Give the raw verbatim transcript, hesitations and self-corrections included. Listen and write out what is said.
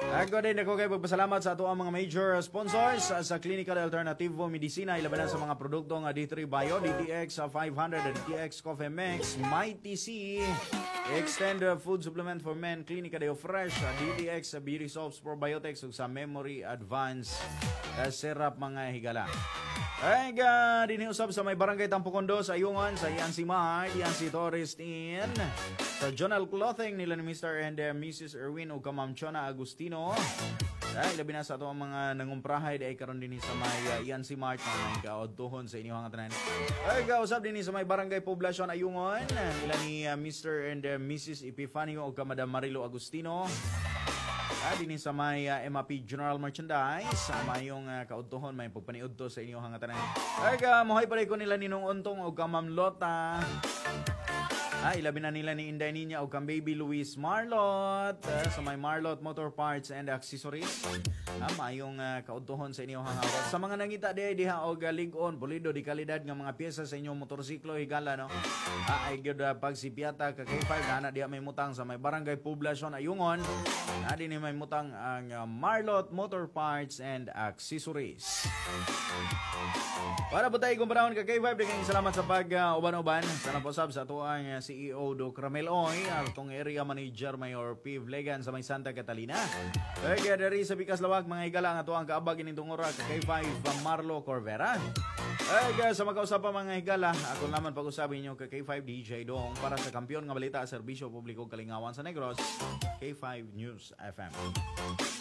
Ako din ako kay pagpasalamat sa ato ang mga major sponsors sa, sa Clinical Alternativo Medicina, ilaban sa mga produkto nga D three Bio, D T X five hundred, D T X Coffee Mix, Mighty C, Extend Food Supplement for Men, Clinica Deo Fresh, D T X Beauty Soaps, Probiotics, ug sa Memory Advance uh, Syrup mga higala. Ay, ga, diniusap sa may barangay Tampukondo sa Ayungan, sa Yancy Mart, Yancy Torres in, sa Journal Clothing nila ni Mister and uh, Missus Erwin o Kamam Chona Agustino. Ay, labi na sa ito ang mga nangumprahay ay karon din sa may uh, Yancy Mart na may kaodtohon sa inyong tanan. Ay, kausap din sa may barangay Poblasyon Ayungan, nila ni uh, Mister and uh, Missus Epifanio o Kamadam Marilo Agustino. Ah, din sa may uh, M A P General Merchandise, sa mayong uh, kaudtohon, may pagpaniudto sa inyong hangatanan. Ay, ka, muhay pa rin ko nila ninong untong o Kamam Lota. Ah, ilabi na nila ni Inday Ninya o kang Baby Luis Marlot, uh, sa may Marlot Motor Parts and Accessories. Ah, mayong uh, kaudtohon sa inyong hangawat. Sa mga nangita di diha o galig-on, pulido di kalidad ng mga pyesa sa inyong motorsiklo higala, no? Ah, ay gyud uh, pag si Piata ka K five na diha may mutang sa may barangay Poblasyon Ayungon. Ah, din may mutang ang uh, Marlot Motor Parts and Accessories. Para po tayo kumparahon ka K five, daghang salamat sa pag-uban-uban. Uh, Sana po sab sa ato ang uh, C E O Doc Ramel Oy, atong area manager Mayor P. Vlegan sa may Santa Catalina. Kaya dari sa Pikas Lawag, mga higala nga ato ang kaabag initong ora ka K five from Marlo Corvera. Ay, guys, sa magkausap pa mga higala, ako naman pag-usapin nyo ka K five D J Dong para sa kampiyon nga balita, serbisyo publiko kalingawan sa Negros, K five News F M.